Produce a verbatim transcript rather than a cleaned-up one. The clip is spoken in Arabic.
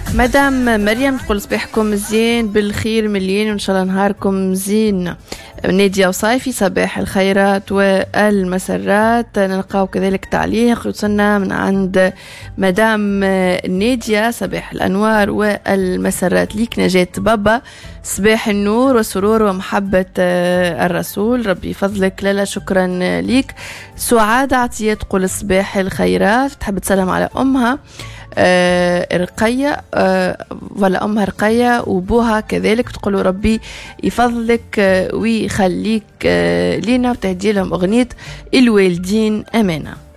مدام مريم تقول صباحكم زين بالخير مليين وإن شاء الله نهاركم زين. نادية وصايفي صباح الخيرات والمسرات. نلقاو كذلك تعليق يوصلنا من عند مدام نادية صباح الأنوار والمسرات ليك نجاة بابا صباح النور والسرور ومحبة الرسول ربي فضلك. لا لا شكرا ليك. سعاد عطية تقول صباح الخيرات تحب تسلم على أمها آه رقية آه ولا أمها رقية وبوها كذلك تقولوا ربي يفضلك آه ويخليك آه لينا وتهدي لهم أغنية الوالدين أمانة.